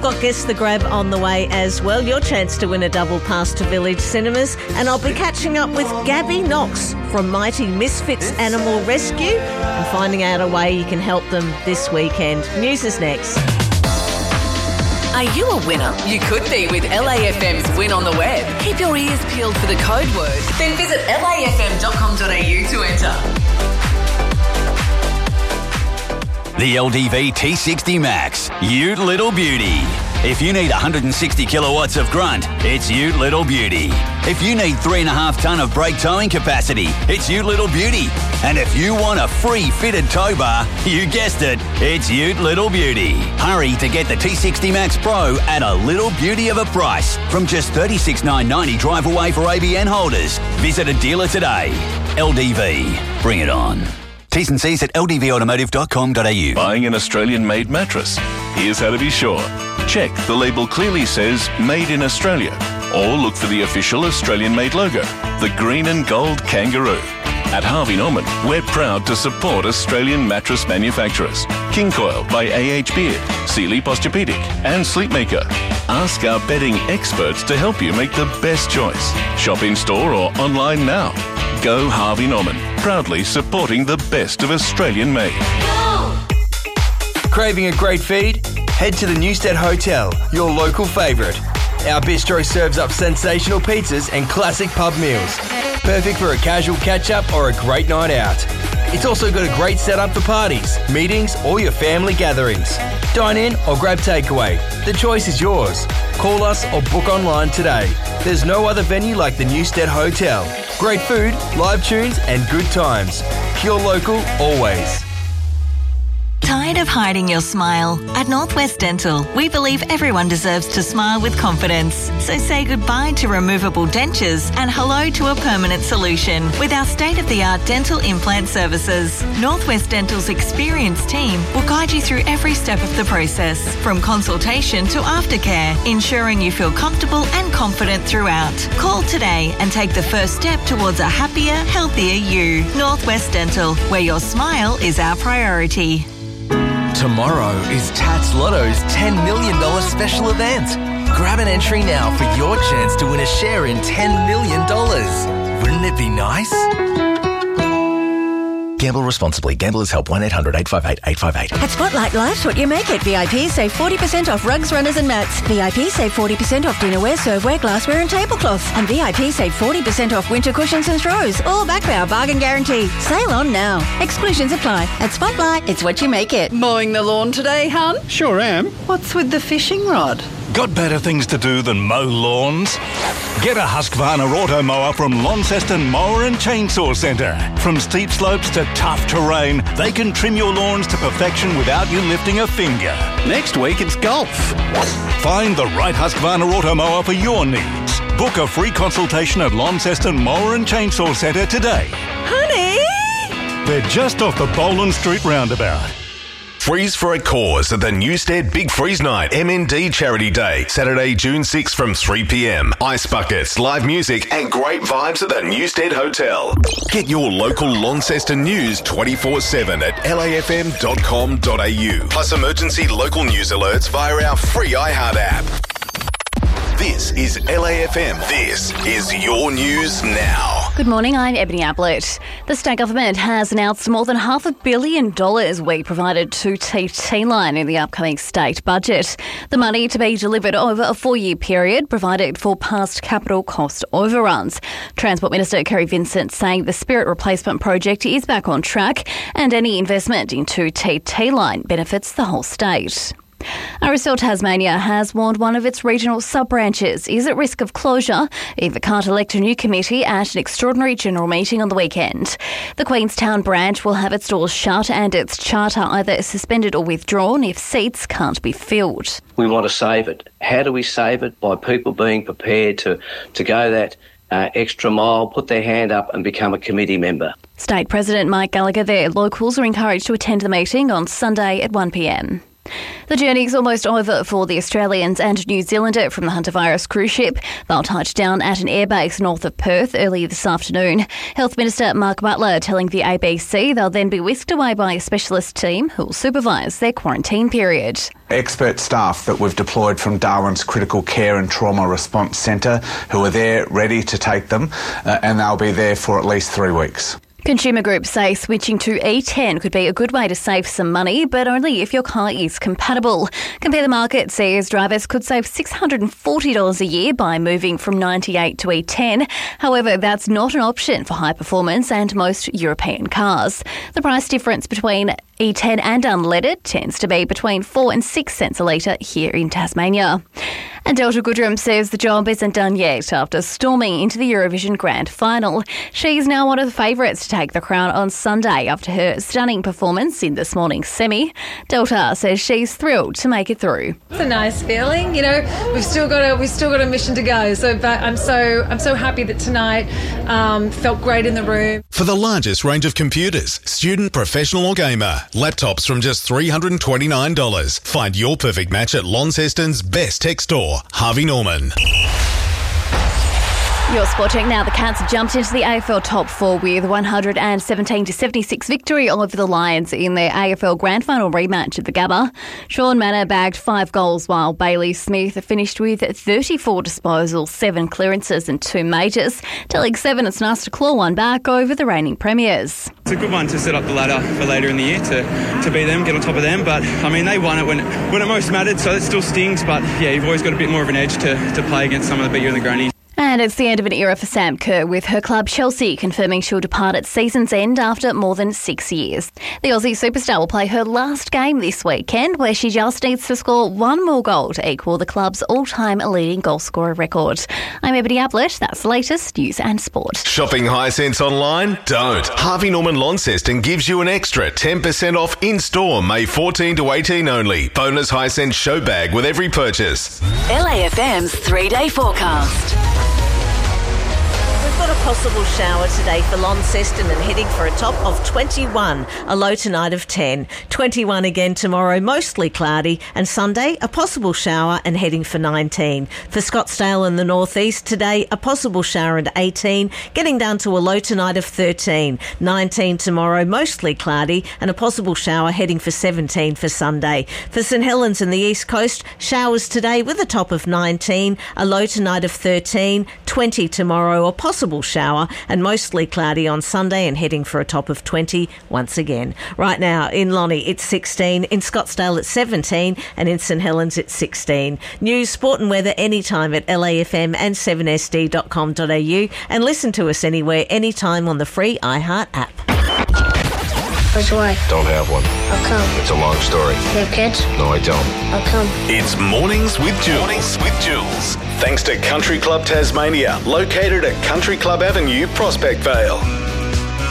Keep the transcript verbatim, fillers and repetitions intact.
got Guess the Grab on the way as well. Your chance to win a double pass to Village Cinemas. And I'll be catching up with Gabby Knox from Mighty Misfits Animal Rescue and finding out a way you can help them this weekend. News is next. Are you a winner? You could be with L A F M's Win on the Web. Keep your ears peeled for the code word. Then visit L A F M dot com dot A U to enter. The L D V T sixty Max, Ute Little Beauty. If you need one hundred sixty kilowatts of grunt, it's Ute Little Beauty. If you need three and a half tonne of brake towing capacity, it's Ute Little Beauty. And if you want a free fitted tow bar, you guessed it, it's Ute Little Beauty. Hurry to get the T sixty Max Pro at a little beauty of a price from just thirty-six thousand nine hundred ninety drive away for A B N holders. Visit a dealer today. L D V, bring it on. T's and C's at L D V automotive dot com dot A U. Buying an Australian-made mattress? Here's how to be sure. Check the label clearly says Made in Australia, or look for the official Australian-made logo, the green and gold kangaroo. At Harvey Norman, we're proud to support Australian mattress manufacturers. King Coil by A H Beard, Sealy Posturepedic and Sleepmaker. Ask our bedding experts to help you make the best choice. Shop in-store or online now. Go Harvey Norman, proudly supporting the best of Australian made. Craving a great feed? Head to the Newstead Hotel, your local favourite. Our bistro serves up sensational pizzas and classic pub meals. Perfect for a casual catch-up or a great night out. It's also got a great setup for parties, meetings or your family gatherings. Dine in or grab takeaway. The choice is yours. Call us or book online today. There's no other venue like the Newstead Hotel. Great food, live tunes and good times. Pure local always. Tired of hiding your smile? At Northwest Dental, we believe everyone deserves to smile with confidence. So say goodbye to removable dentures and hello to a permanent solution with our state-of-the-art dental implant services. Northwest Dental's experienced team will guide you through every step of the process, from consultation to aftercare, ensuring you feel comfortable and confident throughout. Call today and take the first step towards a happier, healthier you. Northwest Dental, where your smile is our priority. Tomorrow is Tats Lotto's ten million dollars special event. Grab an entry now for your chance to win a share in ten million dollars. Wouldn't it be nice? Gamble responsibly. Gamblers Help one eight hundred eight five eight eight five eight. At Spotlight Life's what you make it. V I P save forty percent off rugs, runners and mats. V I P save forty percent off dinnerware, serveware, glassware and tablecloths. And V I P save forty percent off winter cushions and throws. All backed by our bargain guarantee. Sale on now. Exclusions apply. At Spotlight, it's what you make it. Mowing the lawn today, hun? Sure am. What's with the fishing rod? Got better things to do than mow lawns? Get a Husqvarna Auto Mower from Launceston Mower and Chainsaw Centre. From steep slopes to tough terrain, they can trim your lawns to perfection without you lifting a finger. Next week it's golf. Find the right Husqvarna Auto Mower for your needs. Book a free consultation at Launceston Mower and Chainsaw Centre today. Honey! They're just off the Boland Street roundabout. Freeze for a cause at the Newstead Big Freeze Night M N D Charity Day, Saturday, June sixth from three p.m. Ice buckets, live music and great vibes at the Newstead Hotel. Get your local Launceston news twenty-four seven at L A F M dot com dot A U. Plus emergency local news alerts via our free iHeart app. This is L A F M. This is your news now. Good morning, I'm Ebony Ablett. The state government has announced more than half a billion dollars will be provided to T T Line in the upcoming state budget. The money to be delivered over a four-year period, provided for past capital cost overruns. Transport Minister Kerry Vincent saying the Spirit Replacement project is back on track and any investment into T T Line benefits the whole state. R S L Tasmania has warned one of its regional sub-branches is at risk of closure if it can't elect a new committee at an extraordinary general meeting on the weekend. The Queenstown branch will have its doors shut and its charter either suspended or withdrawn if seats can't be filled. We want to save it. How do we save it? By people being prepared to, to go that uh, extra mile, put their hand up and become a committee member. State President Mike Gallagher there. Locals are encouraged to attend the meeting on Sunday at one p.m. The journey's almost over for the Australians and New Zealander from the Hunter-virus cruise ship. They'll touch down at an airbase north of Perth early this afternoon. Health Minister Mark Butler telling the A B C they'll then be whisked away by a specialist team who will supervise their quarantine period. Expert staff that we've deployed from Darwin's Critical Care and Trauma Response Centre who are there ready to take them, uh, and they'll be there for at least three weeks. Consumer groups say switching to E ten could be a good way to save some money, but only if your car is compatible. Compare the Market says drivers could save six hundred forty dollars a year by moving from ninety-eight to E ten. However, that's not an option for high performance and most European cars. The price difference between E ten and unleaded tends to be between four and six cents a litre here in Tasmania. And Delta Goodrem says the job isn't done yet after storming into the Eurovision Grand Final. She's now one of the favourites to take the crown on Sunday after her stunning performance in this morning's semi. Delta says she's thrilled to make it through. It's a nice feeling, you know. We've still got a we've still got a mission to go. So, but I'm so I'm so happy that tonight um, felt great in the room. For the largest range of computers, student, professional, or gamer, laptops from just three hundred twenty-nine dollars. Find your perfect match at Launceston's best tech store, Harvey Norman. Your sport check now. The Cats have jumped into the A F L top four with one hundred seventeen to seventy-six victory over the Lions in their A F L Grand Final rematch at the Gabba. Sean Manor bagged five goals while Bailey Smith finished with thirty-four disposals, seven clearances and two majors, telling Seven it's nice to claw one back over the reigning premiers. It's a good one to set up the ladder for later in the year to, to beat them, get on top of them. But, I mean, they won it when, when it most mattered, so it still stings. But, yeah, you've always got a bit more of an edge to, to play against someone that beat you in the granny. And it's the end of an era for Sam Kerr, with her club Chelsea confirming she'll depart at season's end after more than six years. The Aussie superstar will play her last game this weekend, where she just needs to score one more goal to equal the club's all-time leading goalscorer record. I'm Ebony Ablett. That's the latest news and sport. Shopping Hisense online? Don't. Harvey Norman Launceston gives you an extra ten percent off in-store May fourteenth to eighteenth only. Bonus Hisense show bag with every purchase. L A F M's three-day forecast. We've got a possible shower today for Launceston and heading for a top of twenty-one, a low tonight of ten. twenty-one again tomorrow, mostly cloudy, and Sunday a possible shower and heading for nineteen. For Scottsdale and the northeast today, a possible shower and eighteen, getting down to a low tonight of thirteen. nineteen tomorrow, mostly cloudy, and a possible shower heading for seventeen for Sunday. For St Helens and the east coast, showers today with a top of nineteen, a low tonight of thirteen, twenty tomorrow, a possible shower and mostly cloudy on Sunday and heading for a top of twenty once again. Right now in Lonnie it's sixteen, in Scottsdale it's seventeen, and in St Helens it's sixteen. News, sport and weather anytime at L A F M and seven S D dot com dot A U, and listen to us anywhere, anytime on the free iHeart app. Where's your wife? Don't have one. How come? It's a long story. You have kids? No, I don't. How come? It's Mornings with Jules. Mornings with Jules. Thanks to Country Club Tasmania, located at Country Club Avenue, Prospect Vale.